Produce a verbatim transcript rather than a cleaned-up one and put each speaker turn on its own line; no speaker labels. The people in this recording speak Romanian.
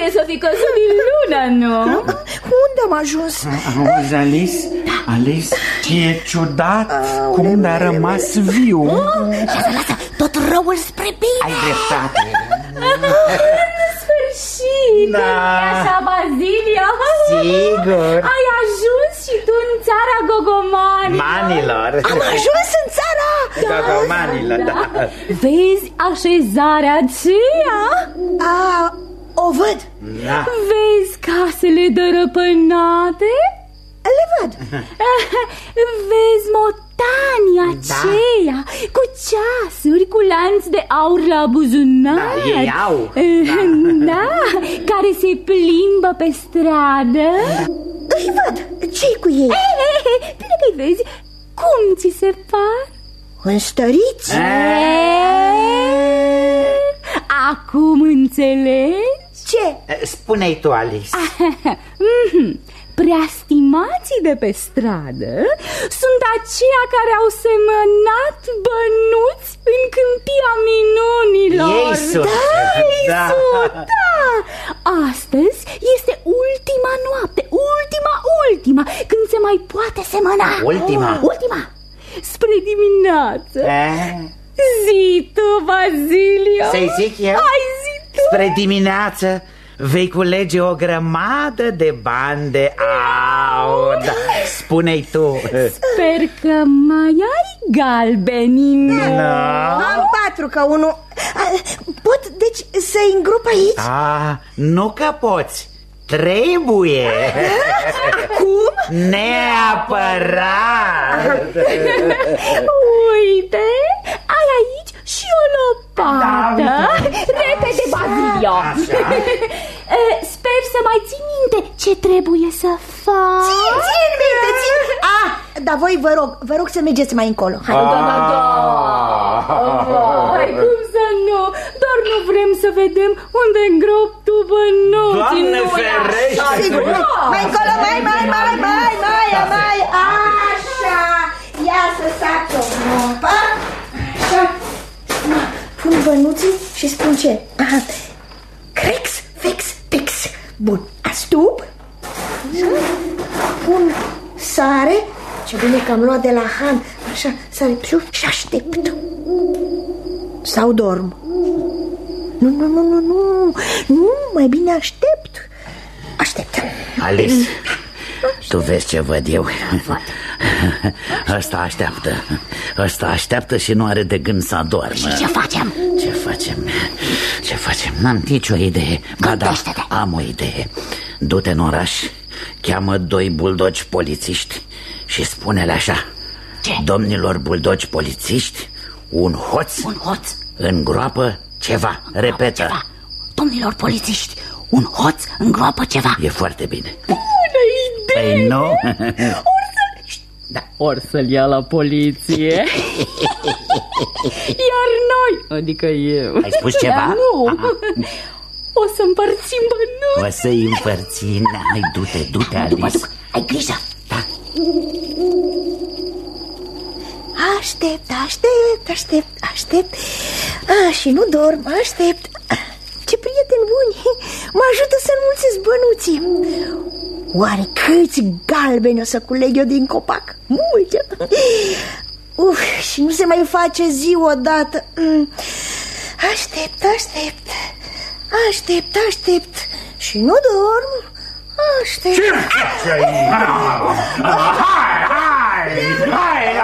Trebuie să fi căzut din lună, nu?
Unde am ajuns?
Auzi, Alice? Alice, ce e ciudat cum a rămas viu.
Lasă, lasă, tot răul spre bine.
Ai dreptate.
În sfârșit,
Da.
nu-i așa, Bazilio?
Sigur.
Ai ajuns și tu în țara Gogomani.
Manilor.
Am ajuns în țara.
Gogomanilor, da.
Vezi așezarea aceea?
A, o văd.
Da.
Vezi casele dărăpânate?
Le văd.
Vezi motanii aceia cu ceasuri, cu lanț de aur la buzunar.
Da, ei au.
Da, care se plimbă pe stradă.
Îi văd. Ce-i cu ei?
Bine că-i vezi. Cum ți se par?
Înstăriți?
Acum înțelegi?
Ce?
Spune-i tu, Alice.
Preastimații de pe stradă sunt aceia care au semănat bănuți în câmpia minunilor.
Ei sunt.
Da, ei
Da.
sunt, da. Astăzi este ultima noapte, ultima, ultima, când se mai poate semăna.
Ultima?
Ultima, spre dimineață.
Eh?
Zi tu, Bazilio.
Să-i zic eu?
Hai, zi tu.
Spre dimineață vei culege o grămadă de bani de aur. Da. Spune-i tu.
Sper că mai ai galbeni.
No.
Am patru ca unul. Pot, deci, să-i îngrop aici?
Ah, nu că poți. Trebuie.
Acum?
Neapărat.
Uite, ai aici și o lopată.
Da,
Repede, Bazilio. Sper să mai ții minte ce trebuie să faci.
Țin, țin minte, țin. Ah, dar voi vă rog, vă rog să mergeți mai încolo. Hai.
Da, da, da. Hai, cum să nu? Doar nu vrem să vedem unde îngrop tu bănuții.
Doamne
nu-i
ferește!
așa?
Sigur, mai încolo, mai, mai, mai, mai, mai, mai, așa. Ia să sac o groapă. Așa. Pun bănuții și spun ce? Aha. Crex, fex, tex. Bun, astup. Așa. Pun sare. Ce bine că am luat de la Han. Așa, sare și aștept. Sau dorm. Nu, nu, nu, nu, nu. Nu, mai bine aștept. Aștept.
Alice, tu vezi ce văd eu? Ăsta așteaptă. Ăsta așteaptă și nu are de gând să adormă.
Și ce facem?
Ce facem? Ce facem? N-am nicio idee. Ba da, am o idee. Du-te în oraș, cheamă doi buldogi polițiști și spune-le așa:
Ce?
domnilor buldogi polițiști, un hoț,
Un hoț
îngroapă ceva. Repetă.
ceva. Domnilor polițiști, un hoț îngroapă ceva.
E foarte bine.
Bună idee!
Păi nu?
Da, or să-l ia la poliție. Iar noi, adică eu.
Ai spus ceva?
Dar nu.
Aha.
O să împărțim bănuți.
O să-i împărțim. Hai, du-te, du-te, Alice.
Ai grijă.
Da.
Aștept, aștept, aștept, aștept. A, și nu dorm, aștept. Ce prieteni buni. Mă ajută să înmulțesc bănuții. Oare câți galbeni o să culeg eu din copac? Multe. Uf, și nu se mai face zi odată. Aștept, aștept. Aștept, aștept. Și nu dorm. Aștept.
Hai, hai, hai, hai.